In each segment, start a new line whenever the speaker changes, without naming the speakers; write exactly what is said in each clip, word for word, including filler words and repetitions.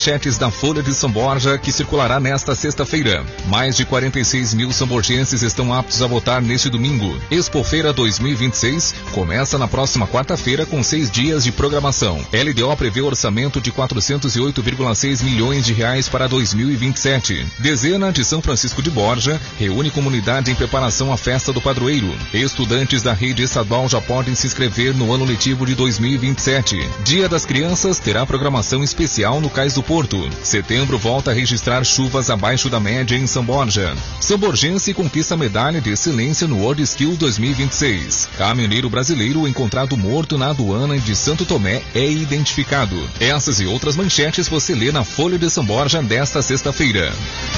Manchetes da Folha de São Borja, que circulará nesta sexta-feira. Mais de quarenta e seis mil samborgenses estão aptos a votar neste domingo. Expofeira dois mil e vinte e seis começa na próxima quarta-feira com seis dias de programação. L D O prevê orçamento de quatrocentos e oito vírgula seis milhões de reais para dois mil e vinte e sete. Dezena de São Francisco de Borja reúne comunidade em preparação à festa do padroeiro. Estudantes da rede estadual já podem se inscrever no ano letivo de dois mil e vinte e sete. Dia das Crianças terá programação especial no Cais do Porto. Setembro volta a registrar chuvas abaixo da média em São Borja. Samborgense conquista medalha de excelência no World Skill dois mil e vinte e seis. Caminhoneiro brasileiro encontrado morto na aduana de Santo Tomé é identificado. Essas e outras manchetes você lê na Folha de São Borja desta sexta-feira.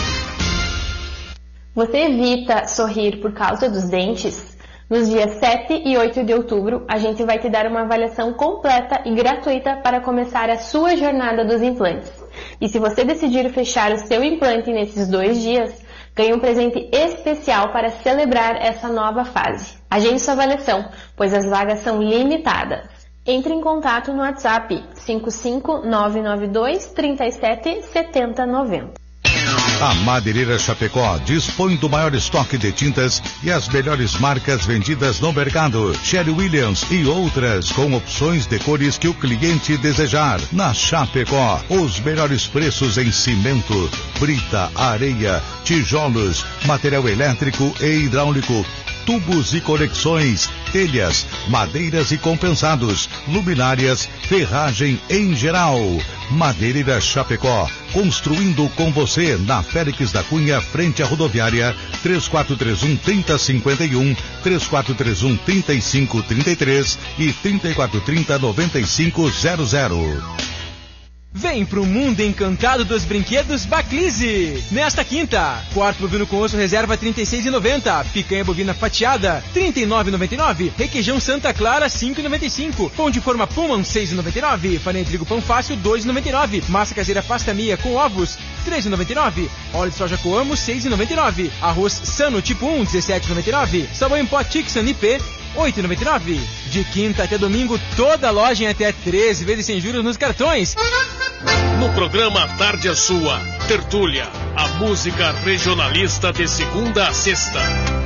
Você evita sorrir por causa dos dentes? Nos dias sete e oito de outubro, a gente vai te dar uma avaliação completa e gratuita para começar a sua jornada dos implantes. E se você decidir fechar o seu implante nesses dois dias, ganhe um presente especial para celebrar essa nova fase. Agende sua avaliação, pois as vagas são limitadas. Entre em contato no WhatsApp cinco cinco nove nove dois, três sete, sete zero nove zero.
A Madeireira Chapecó dispõe do maior estoque de tintas e as melhores marcas vendidas no mercado. Sherry Williams e outras com opções de cores que o cliente desejar. Na Chapecó, os melhores preços em cimento, brita, areia, tijolos, material elétrico e hidráulico, tubos e conexões, telhas, madeiras e compensados, luminárias, ferragem em geral. Madeireira Chapecó, construindo com você na Félix da Cunha, frente à rodoviária, três quatro três um, trinta cinquenta e um, três quatro três um, trinta e cinco trinta e três e trinta e quatro trinta, noventa e cinco zero zero.
Vem pro mundo encantado dos brinquedos Baclise. Nesta quinta, quarto bovino com osso reserva trinta e seis reais e noventa centavos, picanha bovina fatiada trinta e nove reais e noventa e nove centavos, requeijão Santa Clara cinco reais e noventa e cinco centavos, pão de forma Pullman seis reais e noventa e nove centavos, farinha de trigo pão fácil dois reais e noventa e nove centavos, massa caseira pasta mia com ovos três reais e noventa e nove centavos, óleo de soja Coamo seis reais e noventa e nove centavos, arroz Sano tipo um dezessete reais e noventa e nove centavos, sabão em pó Tixan I P oito reais e noventa e nove centavos. De quinta até domingo, toda a loja em até treze vezes sem juros nos cartões.
No programa Tarde é Sua, Tertúlia, a música regionalista de segunda a sexta.